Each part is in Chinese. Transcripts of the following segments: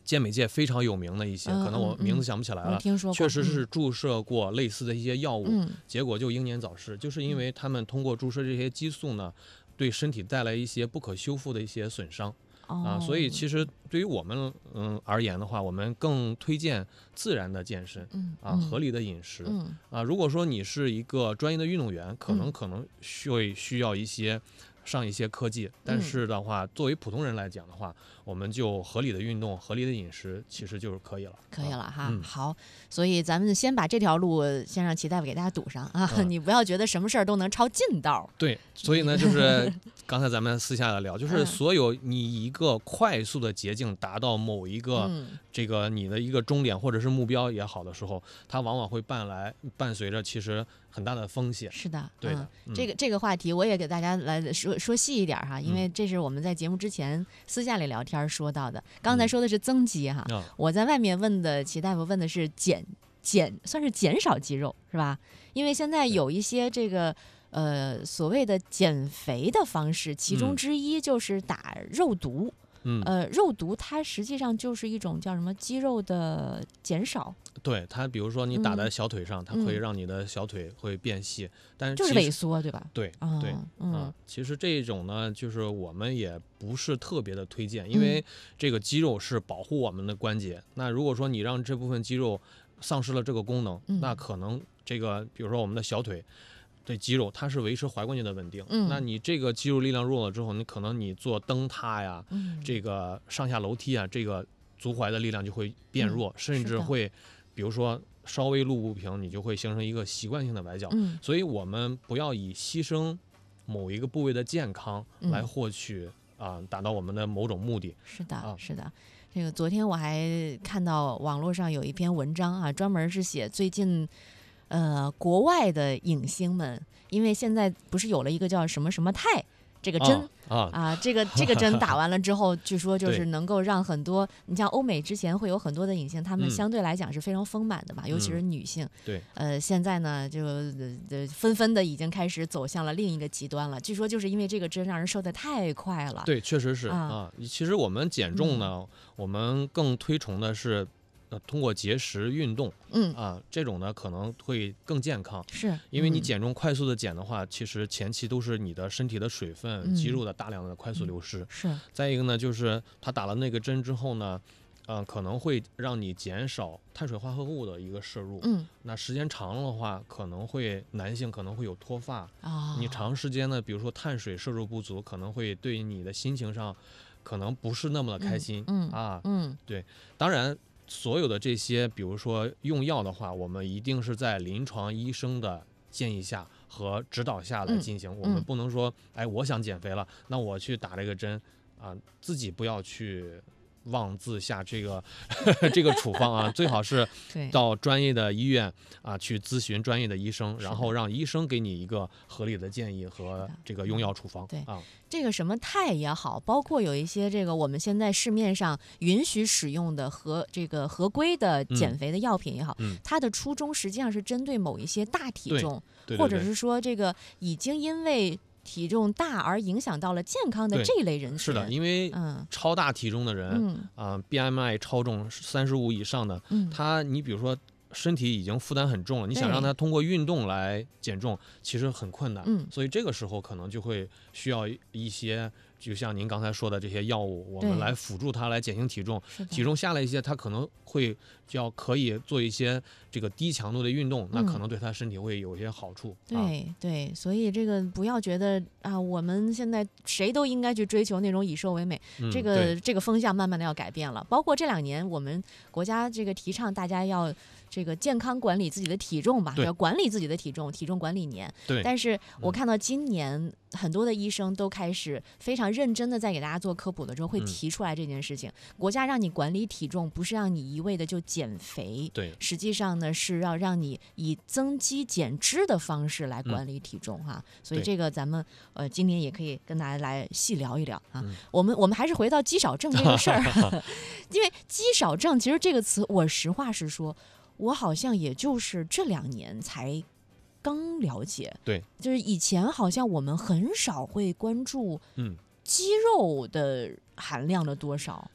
健美界非常有名的一些，可能我名字想不起来了， 听说过， 确实是注射过类似的一些药物，结果就英年早逝，就是因为他们通过注射这些激素呢，对身体带来一些不可修复的一些损伤。所以其实对于我们而言的话，我们更推荐自然的健身，合理的饮食，如果说你是一个专业的运动员，可能需要上一些科技，但是的话，作为普通人来讲的话，我们就合理的运动、合理的饮食，其实就是可以了。 可以了哈。好，所以咱们先把这条路先让齐大夫给大家堵上啊！你不要觉得什么事儿都能抄近道。 对，所以呢，就是刚才咱们私下的聊，就是所有你一个快速的捷径达到某一个这个你的一个终点或者是目标也好的时候，它往往会伴随着其实很大的风险。 是的， 对的。 这个话题我也给大家来说细一点哈，因为这是我们在节目之前私下里聊天说到的。刚才说的是增肌哈，我在外面问的齐大夫问的是算是减少肌肉是吧？因为现在有一些这个所谓的减肥的方式，其中之一就是打肉毒。肉毒它实际上就是一种叫什么肌肉的减少。 对，它比如说你打在小腿上，它可以让你的小腿会变细，但是就是萎缩，对吧？ 对，其实这种呢，就是我们也不是特别的推荐，因为这个肌肉是保护我们的关节。那如果说你让这部分肌肉丧失了这个功能，那可能这个比如说我们的小腿。对肌肉，它是维持踝关节的稳定。那你这个肌肉力量弱了之后，你可能你做蹬踏呀，这个上下楼梯啊，这个足踝的力量就会变弱，甚至会，比如说稍微路不平，你就会形成一个习惯性的崴脚。所以我们不要以牺牲某一个部位的健康来获取达到我们的某种目的。 是的，是的。这个昨天我还看到网络上有一篇文章啊，专门是写最近。国外的影星们，因为现在不是有了一个叫什么什么肽这个针这个针打完了之后，据说就是能够让很多，你像欧美之前会有很多的影星，他们相对来讲是非常丰满的嘛，尤其是女性。 对， 现在呢就纷纷的已经开始走向了另一个极端了。据说就是因为这个针让人瘦得太快了。 对，确实是其实我们减重呢，我们更推崇的是。通过节食运动，这种呢可能会更健康， 是因为你减重快速的减的话，其实前期都是你的身体的水分、肌肉的大量的快速流失。 是。再一个呢，就是他打了那个针之后呢，可能会让你减少碳水化合物的一个摄入。那时间长了的话，男性可能会有脱发。你长时间呢，比如说碳水摄入不足，可能会对你的心情上，可能不是那么的开心。对，当然。所有的这些，比如说用药的话，我们一定是在临床医生的建议下和指导下来进行。我们不能说，我想减肥了，那我去打这个针自己不要去妄自下这个这个处方最好是到专业的医院去咨询专业的医生，然后让医生给你一个合理的建议和这个用药处方。 对这个什么肽也好，包括有一些这个我们现在市面上允许使用的和这个合规的减肥的药品也好，它的初衷实际上是针对某一些大体重，或者是说这个已经因为体重大而影响到了健康的这一类人群。 是的，因为超大体重的人BMI 超重35以上的，你比如说身体已经负担很重了，你想让他通过运动来减重，其实很困难。所以这个时候可能就会需要一些，就像您刚才说的这些药物，我们来辅助他来减轻体重。体重下来一些，他可能会可以做一些这个低强度的运动，那可能对他身体会有一些好处。 对，所以这个不要觉得我们现在谁都应该去追求那种以瘦为美，这个风向慢慢的要改变了。包括这2年我们国家这个提倡大家要这个健康管理自己的体重吧，要管理自己的体重管理年。但是我看到今年很多的医生都开始非常认真的在给大家做科普的时候，会提出来这件事情。国家让你管理体重，不是让你一味的就减肥，实际上呢是要让你以增肌减脂的方式来管理体重所以这个咱们今年也可以跟大家来细聊一聊我们还是回到肌少症这个事儿因为肌少症其实这个词，我实话实说，我好像也就是这2年才刚了解。就是以前好像我们很少会关注肌肉的含量的多少。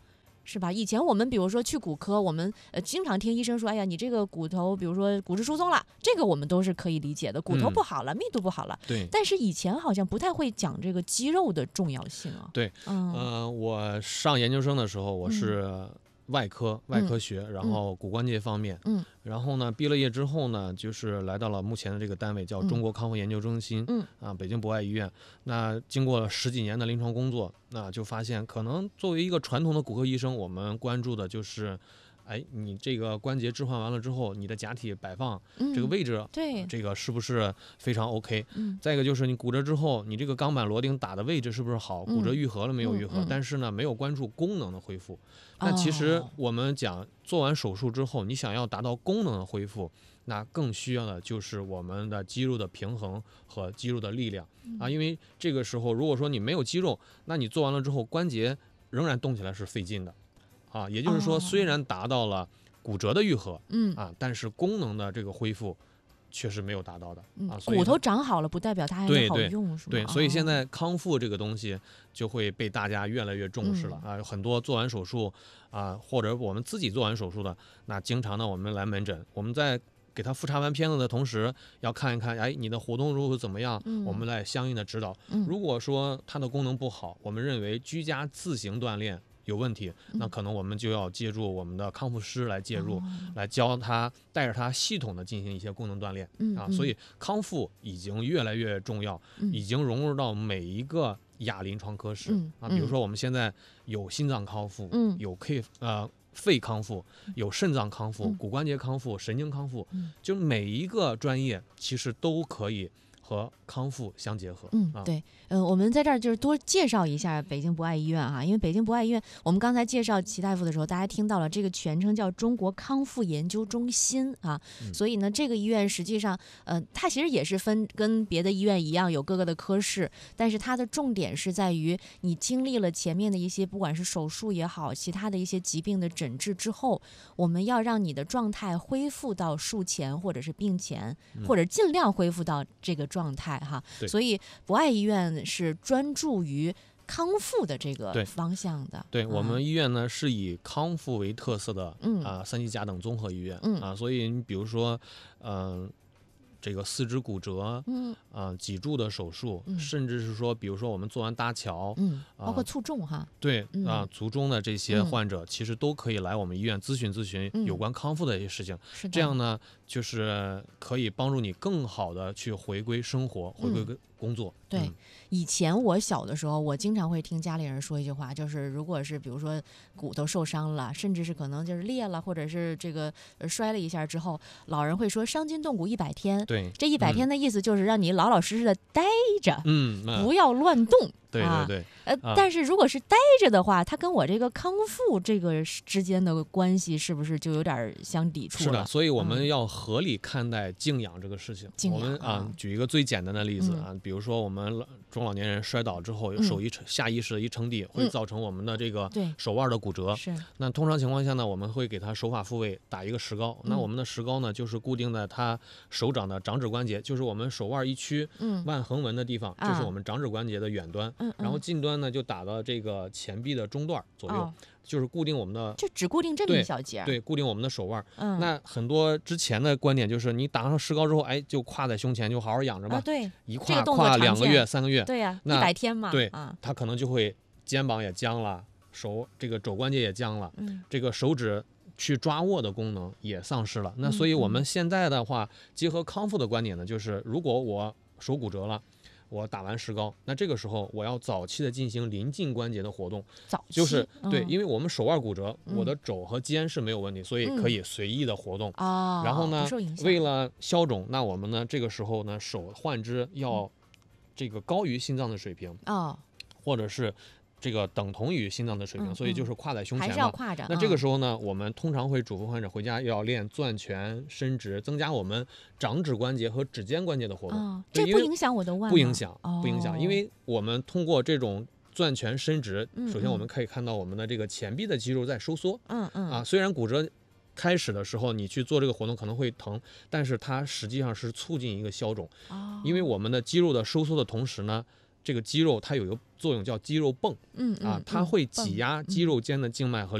是吧？以前我们比如说去骨科，我们经常听医生说，哎呀，你这个骨头，比如说骨质疏松了，这个我们都是可以理解的，骨头不好了，密度不好了。 对。 但是以前好像不太会讲这个肌肉的重要性啊。 对，我上研究生的时候，我是外科学，然后骨关节方面，然后呢，毕了业之后呢，就是来到了目前的这个单位，叫中国康复研究中心，北京博爱医院。那经过了10几年的临床工作，那就发现，可能作为一个传统的骨科医生，我们关注的就是，你这个关节置换完了之后，你的假体摆放这个位置， 对， 这个是不是非常 OK？再一个就是你骨折之后，你这个钢板螺钉打的位置是不是好？骨折愈合了没有愈合？但是呢，没有关注功能的恢复。那其实我们讲，做完手术之后，你想要达到功能的恢复，那更需要的就是我们的肌肉的平衡和肌肉的力量因为这个时候，如果说你没有肌肉，那你做完了之后，关节仍然动起来是费劲的。也就是说，虽然达到了骨折的愈合，但是功能的这个恢复确实没有达到的所以骨头长好了不代表它还好用，是吗？ 对，所以现在康复这个东西就会被大家越来越重视了很多做完手术或者我们自己做完手术的，那经常呢我们来门诊，我们在给他复查完片子的同时，要看一看，你的活动如何怎么样，我们来相应的指导。如果说它的功能不好，我们认为居家自行锻炼有问题，那可能我们就要借助我们的康复师来介入，来教他，带着他系统的进行一些功能锻炼所以康复已经越来越重要，已经融入到每一个亚临床科室比如说我们现在有心脏康复，有肺康复，有肾脏康复，骨关节康复，神经康复，就每一个专业其实都可以和康复相结合。 对，我们在这儿就是多介绍一下北京博爱医院因为北京博爱医院，我们刚才介绍齐大夫的时候，大家听到了这个全称叫中国康复研究中心所以呢，这个医院实际上，它其实也是分跟别的医院一样有各个的科室，但是它的重点是在于你经历了前面的一些不管是手术也好，其他的一些疾病的诊治之后，我们要让你的状态恢复到术前或者是病前，或者尽量恢复到这个状态所以博爱医院是专注于康复的这个方向的。 对，我们医院呢是以康复为特色的3级甲等综合医院所以你比如说这个四肢骨折脊柱的手术甚至是说比如说我们做完搭桥包括卒中对卒中的这些患者其实都可以来我们医院咨询有关康复的一些事情这样呢就是可以帮助你更好的去回归生活回归工作。 对，以前我小的时候，我经常会听家里人说一句话，就是如果是比如说骨头受伤了，甚至是可能就是裂了，或者是这个摔了一下之后，老人会说伤筋动骨100天。 对， 这100天的意思就是让你老老实实的待着，不要乱动。 对对对，但是如果是待着的话，它跟我这个康复这个之间的关系是不是就有点相抵触了？ 是的，所以我们要合理看待静养这个事情。我们举一个最简单的例子比如说我们中老年人摔倒之后，手下意识的一撑地，会造成我们的这个手腕的骨折。 是。 那通常情况下呢，我们会给他手法复位打一个石膏。那我们的石膏呢，就是固定在他手掌的掌指关节，就是我们手腕一区腕横纹的地方，这是我们掌指关节的远端。然后近端呢就打到这个前臂的中段左右，就是固定我们的， 就只固定这么一小节。 对，固定我们的手腕。那很多之前的观点就是你打上石膏之后，就挎在胸前，就好好养着吧。 对， 一挎2个月、3个月。 对呀 ，100 天嘛。 对，他可能就会肩膀也僵了，这个肘关节也僵了，这个手指去抓握的功能也丧失了。那所以我们现在的话，结合康复的观点呢，就是如果我手骨折了。我打完石膏，那这个时候我要早期的进行临近关节的活动，就是对，因为我们手腕骨折，我的肘和肩是没有问题，所以可以随意的活动然后呢，为了消肿，那我们呢这个时候呢手换肢要这个高于心脏的水平或者是这个等同于心脏的水平，所以就是挎在胸前嘛， 还是要挎着。 那这个时候呢，我们通常会嘱咐患者回家要练攥拳、伸直，增加我们掌指关节和指尖关节的活动。 这不影响我的腕吗？ 不影响，不影响，因为我们通过这种攥拳伸直，首先我们可以看到我们的这个前臂的肌肉在收缩。虽然骨折开始的时候你去做这个活动可能会疼，但是它实际上是促进一个消肿。因为我们的肌肉的收缩的同时呢，这个肌肉它有一个作用叫肌肉泵它会挤压肌肉间的静脉和